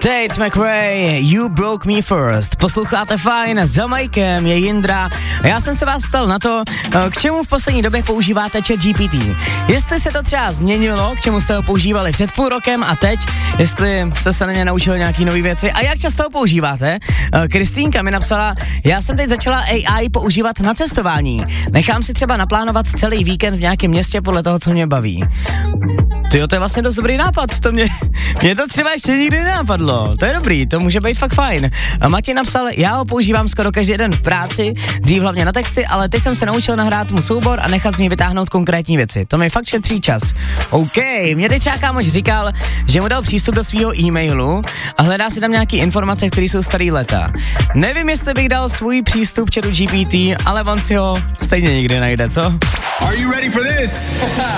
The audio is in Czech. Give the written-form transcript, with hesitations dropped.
Tate McRae, You Broke Me First. Posloucháte fajn, za Majkem je Jindra. A já jsem se vás ptal na to, k čemu v poslední době používáte ChatGPT. Jestli se to třeba změnilo, k čemu jste ho používali před půl rokem a teď, jestli jste se na ně naučili nějaký nové věci a jak často ho používáte. Kristýnka mi napsala, já jsem teď začala AI používat na cestování. Nechám si třeba naplánovat celý víkend v nějakém městě podle toho, co mě baví. Tyjo, to je vlastně dost dobrý nápad, mě to třeba ještě nikdy nenapadlo, to je dobrý, to může být fakt fajn. A Matěj napsal, já ho používám skoro každý den v práci, dřív hlavně na texty, ale teď jsem se naučil nahrát mu soubor a nechat z něj vytáhnout konkrétní věci, to mi fakt šetří čas. OK, mě teď třeba kámoš říkal, že mu dal přístup do svého e-mailu a hledá si tam nějaký informace, které jsou starý leta. Nevím, jestli bych dal svůj přístup chatu GPT, ale on si ho stejně nikdy najde, co? Are you ready for this?